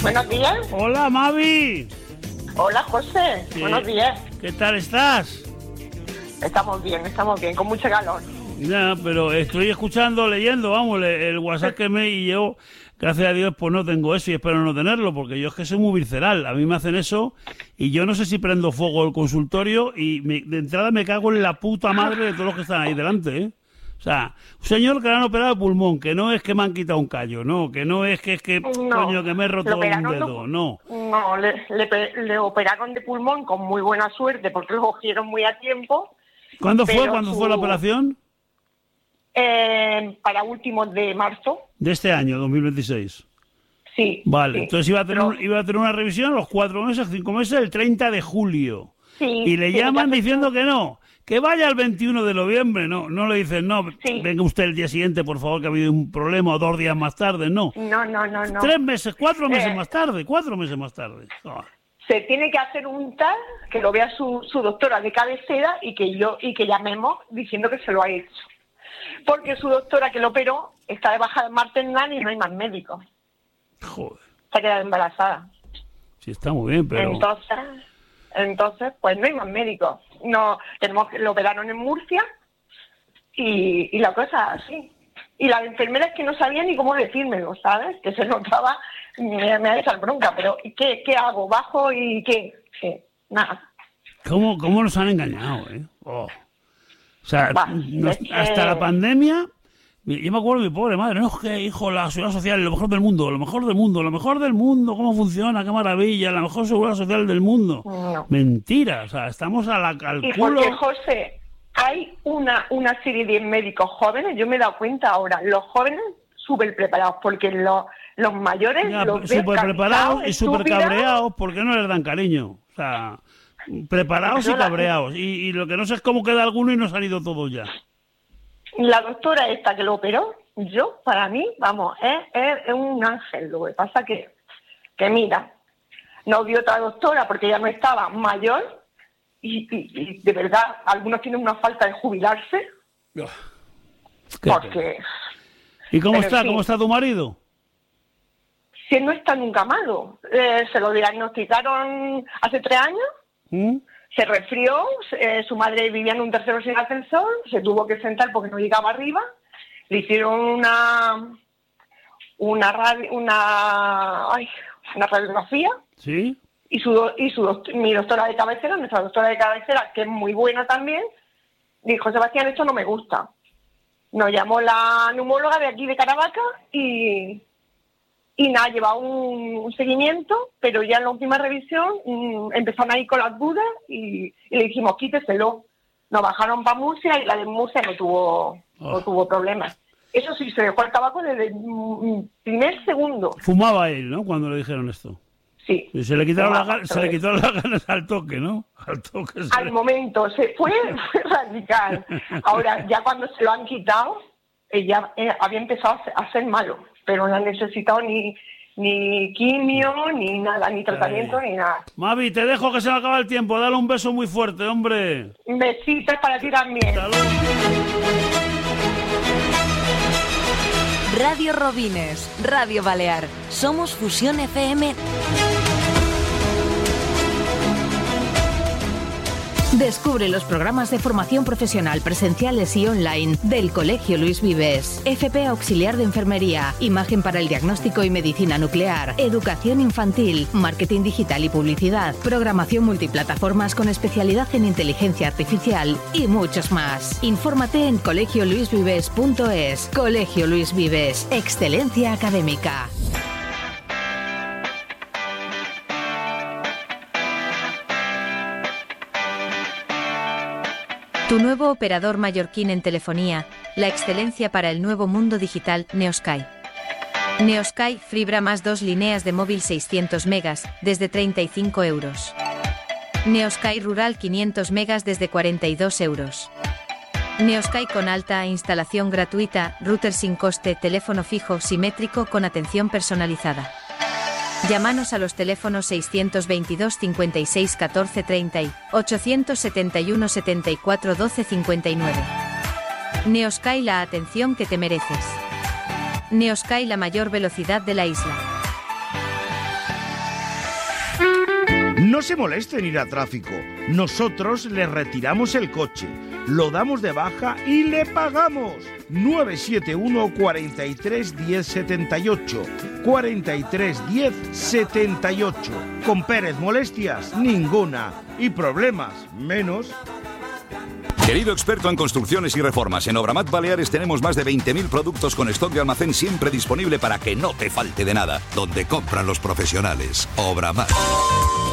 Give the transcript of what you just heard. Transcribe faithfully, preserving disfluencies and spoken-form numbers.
Buenos días. Hola, Mavi. Hola, José. ¿Qué, Buenos días. ¿Qué tal estás? Estamos bien, estamos bien, con mucho calor. Ya, pero estoy escuchando, leyendo, vamos, el WhatsApp que me y yo, gracias a Dios, pues no tengo eso y espero no tenerlo, porque yo es que soy muy visceral. A mí me hacen eso y yo no sé si prendo fuego el consultorio y me, de entrada me cago en la puta madre de todos los que están ahí delante, ¿eh? O sea, un señor que le han operado el pulmón, que no es que me han quitado un callo, no, que no es que es que, No, coño, que me he roto un dedo, no. No, le, le, le operaron de pulmón con muy buena suerte porque lo cogieron muy a tiempo. ¿Cuándo fue? pero ¿Cuándo su- fue la operación? Eh, para últimos de marzo. De este año, dos mil veintiséis. Sí. Vale, sí. entonces iba a, tener Pero- un- iba a tener una revisión a los cuatro meses, cinco meses, el treinta de julio. Sí, Y le tiene llaman que hacer diciendo su- que no, que vaya el veintiuno de noviembre. No, no le dicen, no, Sí. venga usted el día siguiente, por favor, que ha habido un problema, o dos días más tarde. No, No, no, no, no. tres meses, cuatro meses Eh. más tarde, cuatro meses más tarde. Oh. Se tiene que hacer un tal que lo vea su, su doctora de cabecera y que yo y que llamemos diciendo que se lo ha hecho. Porque su doctora que lo operó está de baja maternal y no hay más médicos. Joder, Se ha quedado embarazada. sí está muy bien, pero... Entonces, entonces, pues no hay más médicos. No, tenemos que lo operaron en Murcia y, y la cosa así. Y la enfermera es que no sabía ni cómo decírmelo, ¿sabes? Que se notaba, me, me ha hecho bronca, pero ¿qué, qué hago? ¿Bajo y qué? Sí, nada. ¿Cómo, cómo nos han engañado, eh? Oh. O sea, Va, nos- es que- hasta la pandemia... Yo me acuerdo de mi pobre madre, no, es que, hijo, la seguridad social es lo mejor del mundo, lo mejor del mundo, lo mejor del mundo, cómo funciona, qué maravilla, la mejor seguridad social del mundo. No. Mentira, o sea, estamos a la, al Y culo. porque, José, hay una, una serie de médicos jóvenes, yo me he dado cuenta ahora, los jóvenes súper preparados, porque los, los mayores Ya, los ves súper preparados cansados, y súper estúpidos. cabreados, ¿por qué no les dan cariño? O sea, preparados y Yo la- cabreados. Y, y lo que no sé es cómo queda alguno y no se han ido todos ya. La doctora esta que lo operó, yo, para mí, vamos, es, es, es un ángel. Lo que pasa que, que mira, no vi otra doctora porque ya no estaba mayor y, y, y de verdad, algunos tienen una falta de jubilarse Qué porque ¿Y cómo pero, está? en fin. ¿Cómo está tu marido? si no está nunca malo. Eh, se lo diagnosticaron hace tres años. ¿Mm? Se resfrió, eh, su madre vivía en un tercero sin ascensor, se tuvo que sentar porque no llegaba arriba, le hicieron una una radio, una, ay, una radiografía ¿Sí? y su do- y su doct- mi doctora de cabecera, nuestra doctora de cabecera, que es muy buena también, dijo: Sebastián, esto no me gusta. Nos llamó la neumóloga de aquí de Caravaca y Y nada, llevaba un, un seguimiento, pero ya en la última revisión mmm, empezaron a ir con las dudas y, y le dijimos: quíteselo. Nos bajaron para Murcia y la de Murcia no tuvo, Oh. no tuvo problemas. Eso sí, se dejó el tabaco desde el mm, primer segundo. Fumaba él, ¿no? Cuando le dijeron esto. Sí. Y se le quitaron, las, Fumaba, ganas, se le quitaron las ganas al toque, ¿no? Al toque. se Al le- momento, se fue, fue radical. Ahora, ya cuando se lo han quitado, ella eh, había empezado a ser, a ser malo, pero no ha necesitado ni, ni quimio, ni nada, ni tratamiento, Ay. ni nada. Mavi, te dejo que se me acaba el tiempo. Dale un beso muy fuerte, hombre. Besitos para ti también. Hasta luego. Radio Robines, Radio Balear. Somos Fusión F M. Descubre los programas de formación profesional presenciales y online del Colegio Luis Vives. F P Auxiliar de Enfermería, Imagen para el Diagnóstico y Medicina Nuclear, Educación Infantil, Marketing Digital y Publicidad, Programación Multiplataformas con especialidad en Inteligencia Artificial y muchos más. Infórmate en colegio luis vives punto es. Colegio Luis Vives, excelencia académica. Tu nuevo operador mallorquín en telefonía, la excelencia para el nuevo mundo digital, Neosky. Neosky fibra más dos líneas de móvil seiscientos megas, desde treinta y cinco euros. Neosky Rural quinientos megas desde cuarenta y dos euros. Neosky con alta instalación gratuita, router sin coste, teléfono fijo simétrico con atención personalizada. Llámanos a los teléfonos seiscientos veintidós cincuenta y seis catorce treinta y ochocientos setenta y uno setenta y cuatro doce cincuenta y nueve. Neosky, la atención que te mereces. Neosky, la mayor velocidad de la isla. No se molesten en ir a tráfico. Nosotros le retiramos el coche, lo damos de baja y le pagamos. nueve siete uno, cuatro tres, diez, setenta y ocho. cuatro tres, diez, setenta y ocho. Con Pérez, molestias ninguna. Y problemas menos. Querido experto en construcciones y reformas, en Obramat Baleares tenemos más de veinte mil productos con stock de almacén siempre disponible para que no te falte de nada. Donde compran los profesionales. Obramat.